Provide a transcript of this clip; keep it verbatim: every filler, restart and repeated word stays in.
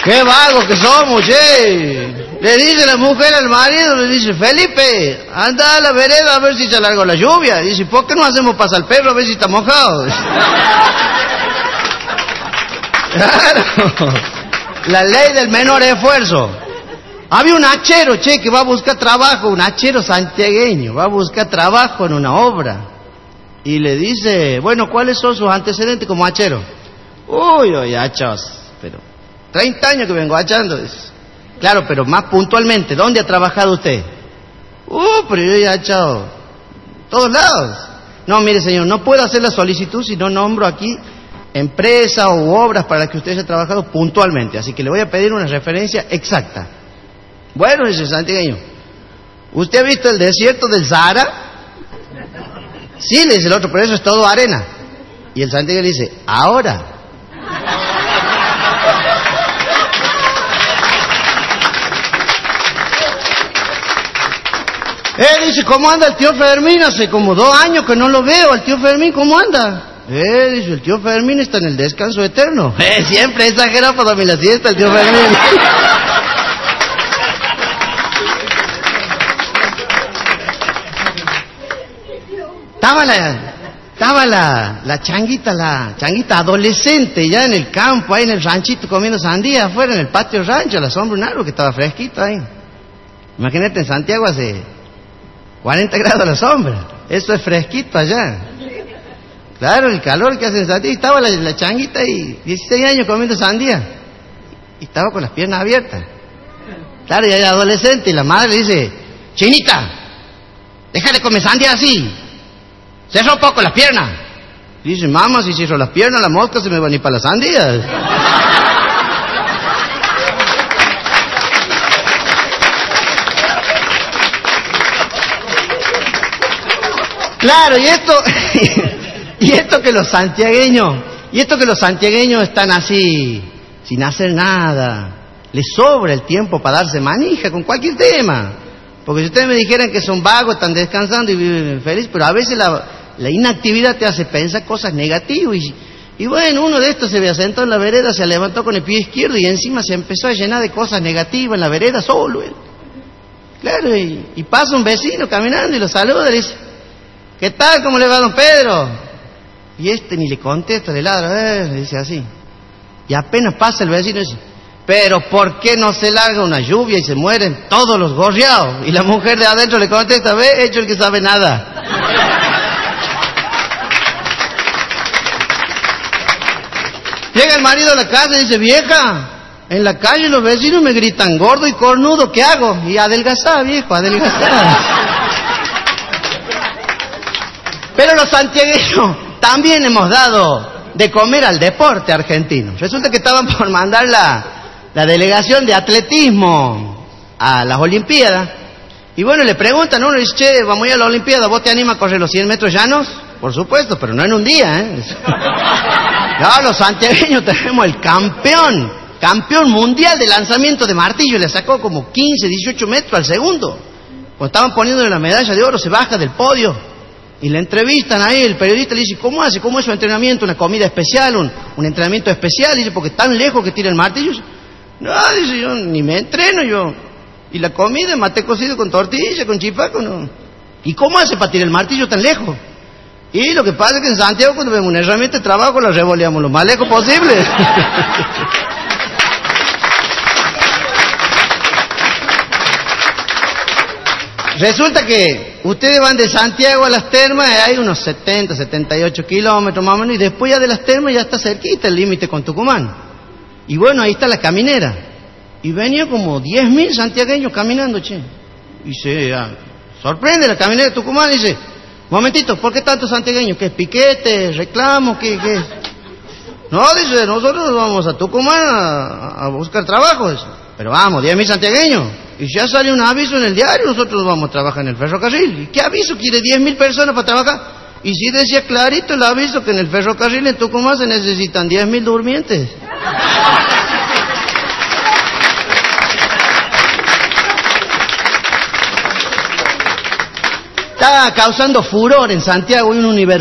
¡Qué vagos que somos, che! Le dice la mujer al marido, le dice, Felipe, anda a la vereda a ver si se alargó la lluvia. Dice, ¿por qué no hacemos pasar al perro a ver si está mojado? Claro. La ley del menor esfuerzo. Había un hachero, che, que va a buscar trabajo, un hachero santiagueño, va a buscar trabajo en una obra. Y le dice, bueno, ¿cuáles son sus antecedentes como hachero? Uy, uy, hachos, pero treinta años que vengo hachando. Claro, pero más puntualmente, ¿dónde ha trabajado usted? Uh, pero yo ya he hachado todos lados. No, mire, señor, no puedo hacer la solicitud si no nombro aquí empresas u obras para las que usted haya trabajado puntualmente. Así que le voy a pedir una referencia exacta. Bueno, dice el santiagueño, ¿usted ha visto el desierto del Sahara? Sí, le dice el otro, pero eso es todo arena. Y el santiagueño le dice, ahora. Eh, dice, ¿cómo anda el tío Fermín? Hace como dos años que no lo veo. ¿El tío Fermín cómo anda? Eh, dice, el tío Fermín está en el descanso eterno. Eh, siempre exagera para dormir la siesta el tío Fermín. Estaba la, estaba la, la changuita, la changuita adolescente ya en el campo, ahí en el ranchito comiendo sandía afuera en el patio rancho, a la sombra de un árbol que estaba fresquito ahí. Imagínate, en Santiago hace cuarenta grados a la sombra. Eso es fresquito allá. Claro, el calor que hace en Santiago. Estaba la, la changuita ahí, dieciséis años comiendo sandía. Y estaba con las piernas abiertas. Claro, y ella adolescente, y la madre le dice, Chinita, deja de comer sandía así. Cierra un poco las piernas. Dice, mamá, si cierro las piernas, las moscas se me van a ir para las sandías. Claro, y esto, y esto que los santiagueños, y esto que los santiagueños están así, sin hacer nada, les sobra el tiempo para darse manija con cualquier tema. Porque si ustedes me dijeran que son vagos, están descansando y viven felices, pero a veces la, la inactividad te hace pensar cosas negativas. Y, y bueno, uno de estos se había sentado en la vereda, se levantó con el pie izquierdo y encima se empezó a llenar de cosas negativas en la vereda solo él. Claro, y, y pasa un vecino caminando y lo saluda y le dice, ¿qué tal? ¿Cómo le va, don Pedro? Y este ni le contesta, le ladra, eh, le dice así. Y apenas pasa el vecino y dice, pero ¿por qué no se larga una lluvia y se mueren todos los gorriados? Y la mujer de adentro le contesta, ve, hecho el que sabe nada. Llega el marido a la casa y dice, vieja, en la calle los vecinos me gritan gordo y cornudo, ¿qué hago? Y adelgazá, viejo, adelgazá. Pero los santiagueños también hemos dado de comer al deporte argentino. Resulta que estaban por mandar la, la delegación de atletismo a las Olimpiadas. Y bueno, le preguntan, uno dice, che, vamos a ir a la Olimpiada, ¿vos te animas a correr los cien metros llanos? Por supuesto, pero no en un día, ¿eh? No, los santiagueños tenemos el campeón, campeón mundial de lanzamiento de martillo. Le sacó como quince, dieciocho metros al segundo. Cuando estaban poniéndole la medalla de oro, se baja del podio. Y le entrevistan ahí, el periodista le dice, ¿cómo hace? ¿Cómo es su entrenamiento? ¿Una comida especial? ¿Un, un entrenamiento especial? Dice, porque tan lejos que tira el martillo. No, dice, yo ni me entreno yo. Y la comida, mate cocido con tortilla, con chipaco, no. ¿Y cómo hace para tirar el martillo tan lejos? Y lo que pasa es que en Santiago, cuando vemos una herramienta de trabajo, la revoleamos lo más lejos posible. Resulta que ustedes van de Santiago a las termas, hay unos setenta, setenta y ocho kilómetros más o menos, y después ya de las termas ya está cerquita el límite con Tucumán. Y bueno, ahí está la caminera. Y venía como diez mil santiagueños caminando, che. Y se ah, sorprende la caminera de Tucumán y dice, momentito, ¿por qué tantos santiagueños? ¿Qué es piquete, reclamo, qué, qué es? No, dice, nosotros vamos a Tucumán a, a buscar trabajo. Dice. Pero vamos, diez mil santiagueños. Y ya sale un aviso en el diario, nosotros vamos a trabajar en el ferrocarril. ¿Y qué aviso quiere diez mil personas para trabajar? Y sí decía clarito el aviso que en el ferrocarril en Tucumán se necesitan diez mil durmientes. Está causando furor en Santiago y una universidad.